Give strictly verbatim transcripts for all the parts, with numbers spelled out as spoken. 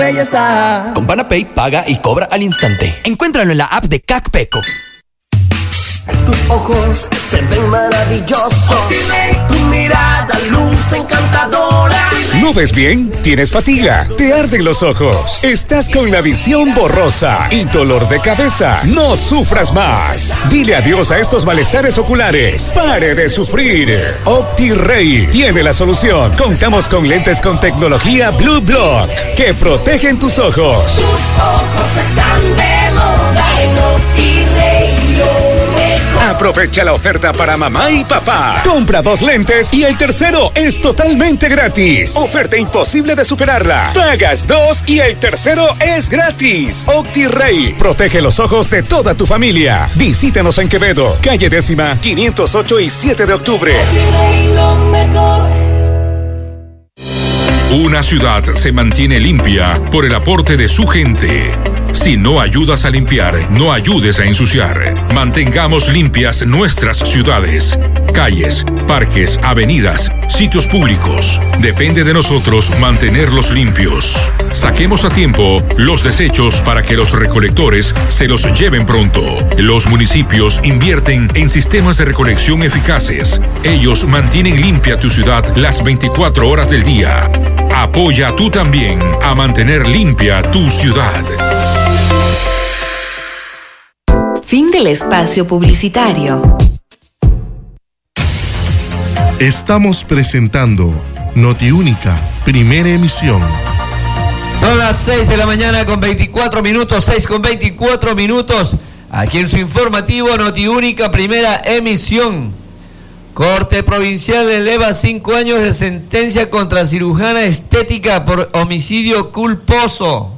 Ya está. Con Panapay paga y cobra al instante. Encuéntralo en la app de CACPECO. Tus ojos se ven maravillosos. Tu mirada luz encantadora. ¿No ves bien? ¿Tienes fatiga? ¿Te arden los ojos? ¿Estás con la visión borrosa y dolor de cabeza? No sufras más. Dile adiós a estos malestares oculares. Pare de sufrir. OptiRay tiene la solución. Contamos con lentes con tecnología Blue Block que protegen tus ojos. Tus ojos están de moda en OptiRay. Aprovecha la oferta para mamá y papá. Compra dos lentes y el tercero es totalmente gratis. Oferta imposible de superarla. Pagas dos y el tercero es gratis. OptiRay protege los ojos de toda tu familia. Visítanos en Quevedo, calle décima, quinientos ocho y siete de octubre. Una ciudad se mantiene limpia por el aporte de su gente. Si no ayudas a limpiar, no ayudes a ensuciar. Mantengamos limpias nuestras ciudades, calles, parques, avenidas, sitios públicos. Depende de nosotros mantenerlos limpios. Saquemos a tiempo los desechos para que los recolectores se los lleven pronto. Los municipios invierten en sistemas de recolección eficaces. Ellos mantienen limpia tu ciudad las veinticuatro horas del día. Apoya tú también a mantener limpia tu ciudad. Fin del espacio publicitario. Estamos presentando Notiúnica, primera emisión. Son las seis de la mañana con veinticuatro minutos, seis con veinticuatro minutos. Aquí en su informativo Notiúnica, primera emisión. Corte Provincial eleva cinco años de sentencia contra cirujana estética por homicidio culposo.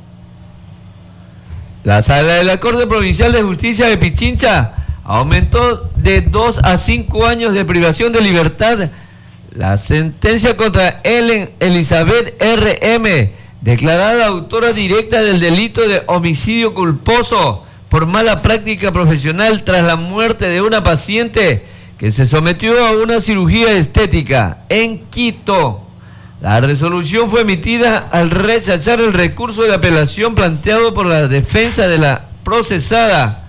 La sala de la Corte Provincial de Justicia de Pichincha aumentó de dos a cinco años de privación de libertad la sentencia contra Ellen Elizabeth R M, declarada autora directa del delito de homicidio culposo por mala práctica profesional tras la muerte de una paciente que se sometió a una cirugía estética en Quito. La resolución fue emitida al rechazar el recurso de apelación planteado por la defensa de la procesada.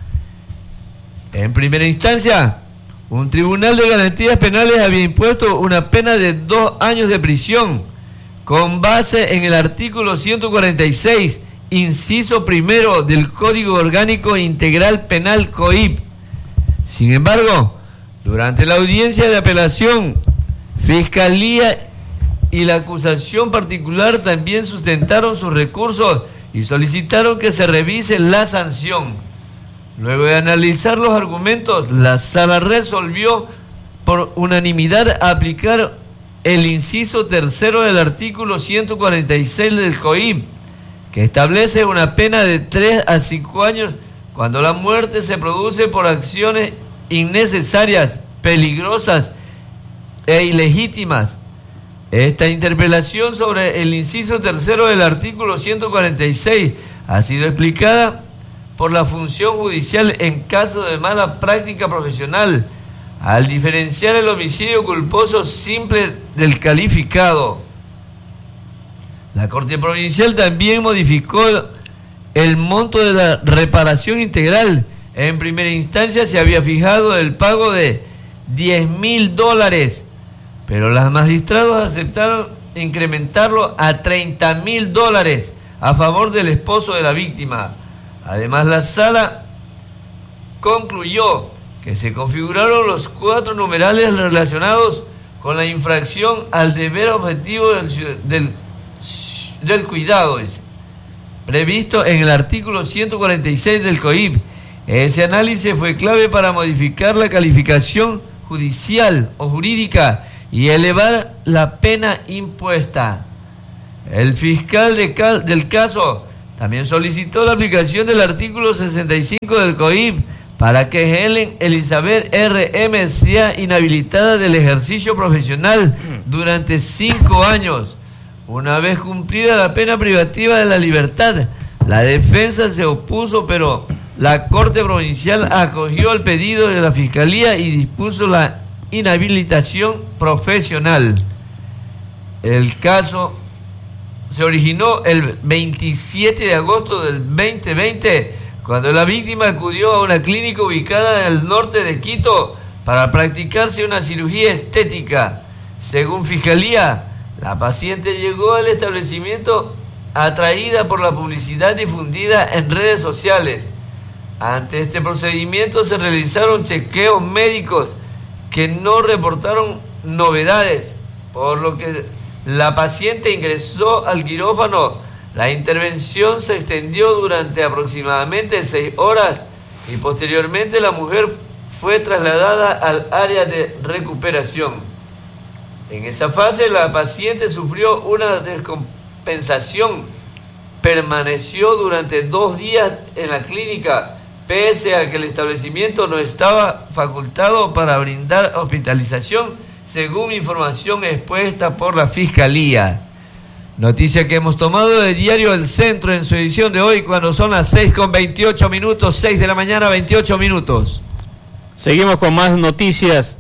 En primera instancia, un tribunal de garantías penales había impuesto una pena de dos años de prisión con base en el artículo ciento cuarenta y seis, inciso primero del Código Orgánico Integral Penal C O I P. Sin embargo, durante la audiencia de apelación, Fiscalía y la acusación particular también sustentaron sus recursos y solicitaron que se revise la sanción. Luego de analizar los argumentos, la sala resolvió por unanimidad aplicar el inciso tercero del artículo ciento cuarenta y seis del C O I P, que establece una pena de tres a cinco años cuando la muerte se produce por acciones innecesarias, peligrosas e ilegítimas. Esta interpelación sobre el inciso tercero del artículo ciento cuarenta y seis ha sido explicada por la función judicial en caso de mala práctica profesional, al diferenciar el homicidio culposo simple del calificado. La Corte Provincial también modificó el monto de la reparación integral. En primera instancia se había fijado el pago de diez mil dólares, pero los magistrados aceptaron incrementarlo a treinta mil dólares a favor del esposo de la víctima. Además, la sala concluyó que se configuraron los cuatro numerales relacionados con la infracción al deber objetivo del, del, del cuidado, es, previsto en el artículo ciento cuarenta y seis del C O I P. Ese análisis fue clave para modificar la calificación judicial o jurídica y elevar la pena impuesta. El fiscal de cal, del caso también solicitó la aplicación del artículo sesenta y cinco del C O I P para que Ellen Elizabeth R M sea inhabilitada del ejercicio profesional durante cinco años. Una vez cumplida la pena privativa de la libertad, la defensa se opuso, pero la Corte Provincial acogió el pedido de la Fiscalía y dispuso la inhabilitación profesional. El caso se originó el veintisiete de agosto del veinte veinte, cuando la víctima acudió a una clínica ubicada en el norte de Quito para practicarse una cirugía estética. Según Fiscalía, la paciente llegó al establecimiento atraída por la publicidad difundida en redes sociales. Ante este procedimiento se realizaron chequeos médicos que no reportaron novedades, por lo que la paciente ingresó al quirófano. La intervención se extendió durante aproximadamente seis horas y posteriormente la mujer fue trasladada al área de recuperación. En esa fase la paciente sufrió una descompensación, permaneció durante dos días en la clínica, pese a que el establecimiento no estaba facultado para brindar hospitalización, según información expuesta por la Fiscalía. Noticia que hemos tomado del diario El Centro en su edición de hoy, cuando son las seis con veintiocho minutos, seis de la mañana, veintiocho minutos. Seguimos con más noticias.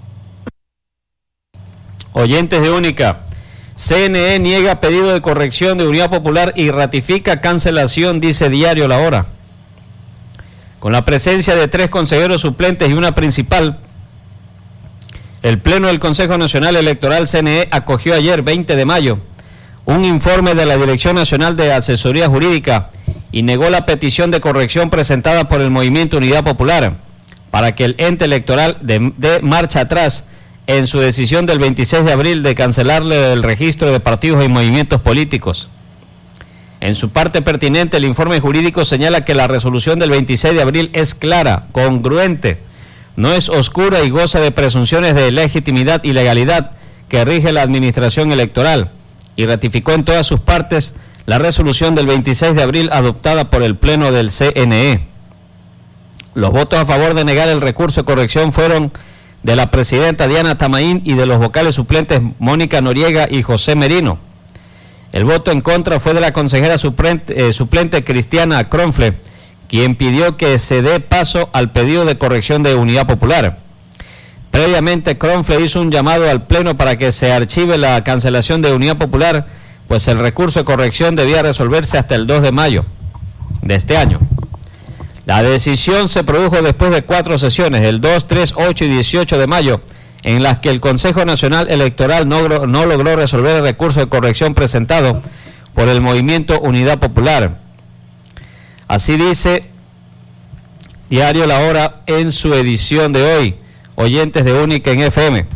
Oyentes de Única. C N E niega pedido de corrección de Unidad Popular y ratifica cancelación, dice Diario La Hora. Con la presencia de tres consejeros suplentes y una principal, el Pleno del Consejo Nacional Electoral C N E acogió ayer, veinte de mayo, un informe de la Dirección Nacional de Asesoría Jurídica y negó la petición de corrección presentada por el Movimiento Unidad Popular para que el ente electoral dé de marcha atrás en su decisión del veintiséis de abril de cancelarle el registro de partidos y movimientos políticos. En su parte pertinente, el informe jurídico señala que la resolución del veintiséis de abril es clara, congruente, no es oscura y goza de presunciones de legitimidad y legalidad que rige la administración electoral, y ratificó en todas sus partes la resolución del veintiséis de abril adoptada por el Pleno del C N E. Los votos a favor de negar el recurso de corrección fueron de la presidenta Diana Tamaín y de los vocales suplentes Mónica Noriega y José Merino. El voto en contra fue de la consejera suplente, eh, suplente Cristiana Cronfle, quien pidió que se dé paso al pedido de corrección de Unidad Popular. Previamente, Cronfle hizo un llamado al Pleno para que se archive la cancelación de Unidad Popular, pues el recurso de corrección debía resolverse hasta el dos de mayo de este año. La decisión se produjo después de cuatro sesiones, el dos, tres, ocho y dieciocho de mayo, en las que el Consejo Nacional Electoral no, no logró resolver el recurso de corrección presentado por el Movimiento Unidad Popular. Así dice Diario La Hora en su edición de hoy. Oyentes de Única en F M.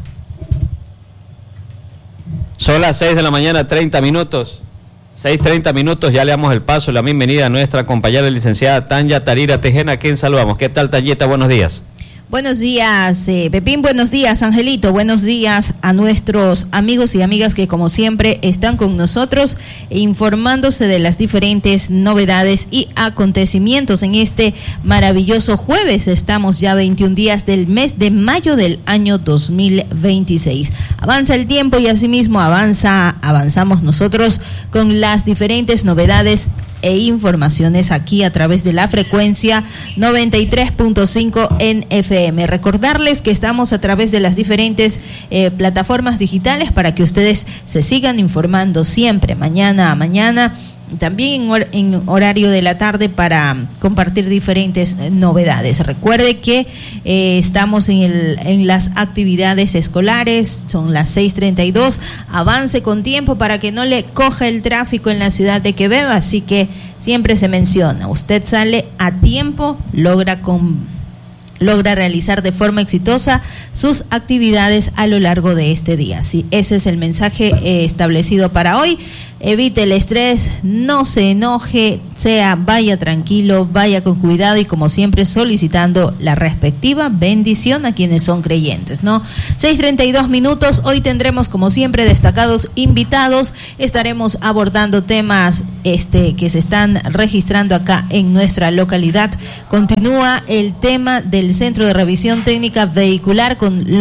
Son las seis de la mañana, treinta minutos. seis treinta minutos, ya le damos el paso y la bienvenida a nuestra compañera licenciada Tanya Tarira Tejena, a quien saludamos. ¿Qué tal, Tanyita? Buenos días. Buenos días, eh, Pepín, buenos días, Angelito, buenos días a nuestros amigos y amigas que como siempre están con nosotros informándose de las diferentes novedades y acontecimientos en este maravilloso jueves. Estamos ya veintiún días del mes de mayo del año dos mil veintiséis. Avanza el tiempo y asimismo avanza, avanzamos nosotros con las diferentes novedades e informaciones aquí a través de la frecuencia noventa y tres punto cinco en F M. Recordarles que estamos a través de las diferentes eh, plataformas digitales para que ustedes se sigan informando siempre, mañana a mañana, también en, hor en horario de la tarde para compartir diferentes novedades. Recuerde que eh, estamos en, el, en las actividades escolares, son las seis treinta y dos, avance con tiempo para que no le coja el tráfico en la ciudad de Quevedo, así que siempre se menciona, usted sale a tiempo, logra con... logra realizar de forma exitosa sus actividades a lo largo de este día. Sí, ese es el mensaje eh, establecido para hoy. Evite el estrés, no se enoje, sea, vaya tranquilo, vaya con cuidado y como siempre solicitando la respectiva bendición a quienes son creyentes, ¿no? seis treinta y dos minutos, hoy tendremos como siempre destacados invitados, estaremos abordando temas este que se están registrando acá en nuestra localidad. Continúa el tema del Centro de Revisión Técnica Vehicular con los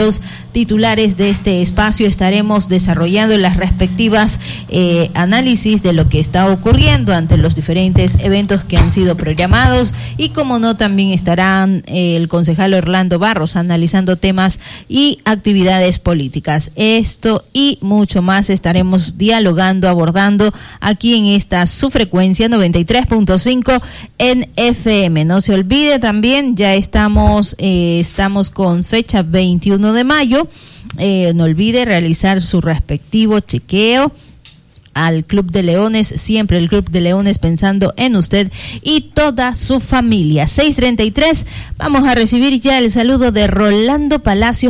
titulares de este espacio estaremos desarrollando las respectivas eh, análisis de lo que está ocurriendo ante los diferentes eventos que han sido programados, y como no, también estarán eh, el concejal Orlando Barros analizando temas y actividades políticas. Esto y mucho más estaremos dialogando, abordando aquí en esta su frecuencia noventa y tres punto cinco en F M. No se olvide también, ya estamos eh, estamos con fecha veintiuno de mayo. Eh, no olvide realizar su respectivo chequeo al Club de Leones, siempre el Club de Leones pensando en usted y toda su familia. seis treinta y tres, vamos a recibir ya el saludo de Rolando Palacio.